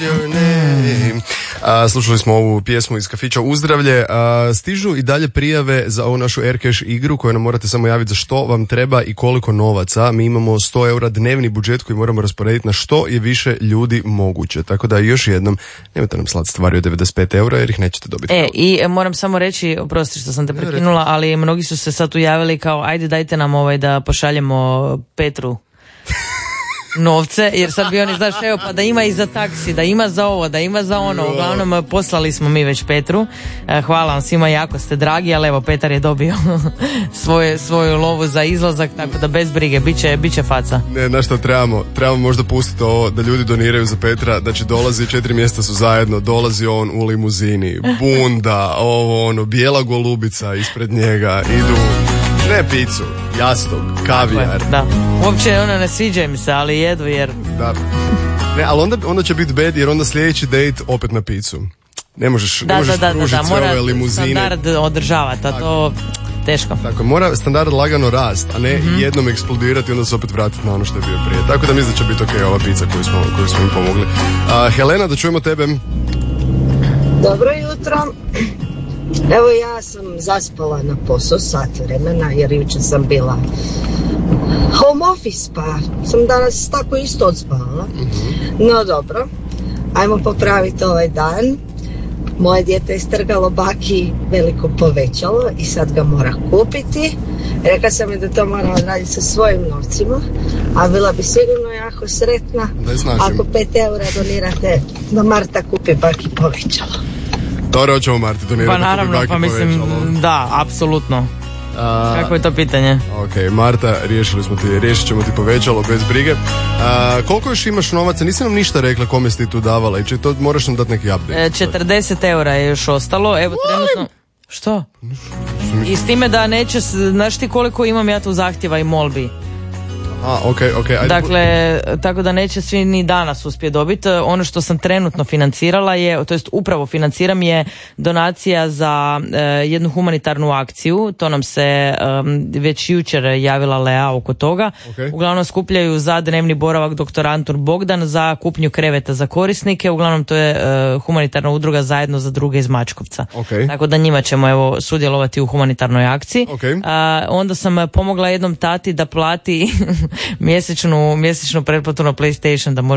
Slušali smo ovu pjesmu iz kafića Uzdravlje. Stižu i dalje prijave za ovu našu Aircash igru koju nam morate samo javiti za što vam treba i koliko novaca. Mi imamo 100 eura dnevni budžet koji moramo rasporediti na što je više ljudi moguće. Tako da još jednom, nemojte nam slati stvari od 95 eura jer ih nećete dobiti. I moram samo reći, oprosti što sam te prekinula, ali mnogi su se sad ujavili kao ajde dajte nam da pošaljemo Petru novce, jer sad bi oni, znaš, evo pa da ima i za taksi, da ima za ovo, da ima za ono. Uglavnom poslali smo mi već Petru. Hvala vam svima, jako ste dragi, ali evo Petar je dobio svoju lovu za izlazak, tako da bez brige, bit će faca. Ne, znaš šta trebamo možda pustiti ovo, da ljudi doniraju za Petra, da će dolazi, 4 mjesta su zajedno, dolazi on u limuzini, bunda, bijela golubica ispred njega, idu, ne picu, jastog, kavijar. Da, uopće ne sviđa mi se, ali jedu jer... Da. Ne, ali onda će biti bed jer onda sljedeći date opet na picu. Ne možeš pružiti sve ove limuzine. Standard održavati, a to teško. Tako, mora standard lagano rast, a ne jednom eksplodirati i onda se opet vratiti na ono što je bio prije. Tako da mislim da će biti ok ova pizza koju smo im pomogli. Helena, da čujemo tebe. Dobro jutro. Evo ja sam zaspala na posao sat vremena jer jučer sam bila home office pa sam danas tako isto odspala. No dobro, ajmo popraviti ovaj dan. Moje dijete je strgalo baki veliko povećalo i sad ga mora kupiti. Rekla sam mi da to mora odraditi sa svojim novcima, a bila bi sigurno jako sretna ako 5 eura donirate da Marta kupi baki povećalo. Dobro, hoćemo Marti donirati. Pa naravno, pa mislim, da, apsolutno. Kako je to pitanje? Ok, Marta, riješit ćemo ti povećalo bez brige. Koliko još imaš novaca? Nisi nam ništa rekla kome si ti tu davala i to moraš nam dati neki update. 40 eura je još ostalo. Evo trenutno... Što? I s time da neće, znaš ti koliko imam ja tu zahtjeva i molbi? Ok. Ajde. Dakle, tako da neće svi ni danas uspjeti dobiti. Ono što sam trenutno financirala je, to jest upravo financiram je donacija za jednu humanitarnu akciju. To nam se već jučer javila Lea oko toga. Okay. Uglavnom skupljaju za dnevni boravak dr. Antun Bogdan, za kupnju kreveta za korisnike. Uglavnom to je humanitarna udruga Zajedno za druge iz Mačkovca. Okay. Tako da njima ćemo sudjelovati u humanitarnoj akciji. Okay. Onda sam pomogla jednom tati da plati mjesečnu pretplatu na PlayStation da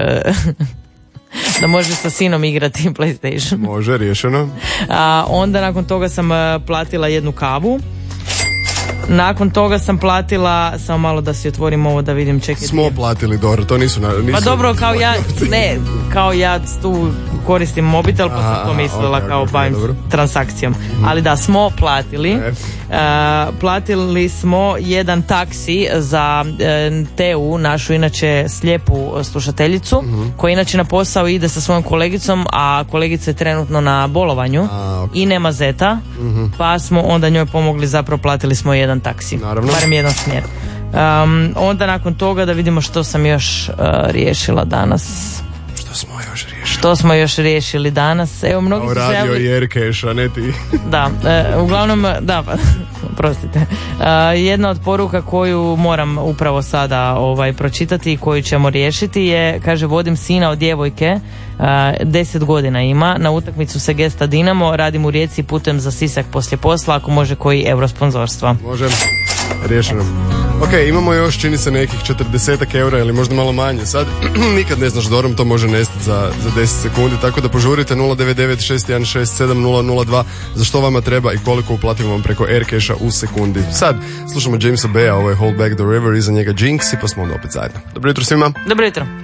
može sa sinom igrati PlayStation. Može, riješeno. Onda nakon toga sam platila jednu kavu. Nakon toga sam platila, samo malo da si otvorim ovo da vidim, čekaj. Smo platili, dobro, to nisu pa dobro, kao ja tu koristim mobitel, pa sam to mislila kao bavim transakcijom. Ali da, smo platili. Platili smo jedan taksi za Teu, našu inače slijepu slušateljicu, koja inače na posao ide sa svojom kolegicom, a kolegica je trenutno na bolovanju i nema zeta, pa smo onda njoj pomogli, zapravo platili smo jedan taksi. Naravno. Barem jedan smjer. Onda nakon toga da vidimo što sam još riješila danas. Što smo još riješili danas? Evo, mnogi su radio i Aircash, a ne ti. Da, uglavnom, prostite. Jedna od poruka koju moram upravo sada pročitati i koju ćemo riješiti je, kaže, vodim sina od djevojke, 10 godina ima, na utakmicu Segesta Dinamo, radim u Rijeci, putujem za Sisak poslije posla, ako može koji eurosponzorstva. Može, riješeno. Ok, imamo još, čini se, nekih 40 eura ili možda malo manje. Sad nikad ne znaš, Dorom, to može nestati za 10 sekundi, tako da požurite 099-616-7002 za što vama treba i koliko uplatimo vam preko Aircasha u sekundi. Sad slušamo Jamesa Baya, ovo je Hold Back the River, iza njega Jinx i pa smo onda opet zajedno. Dobro jutro svima. Dobro jutro.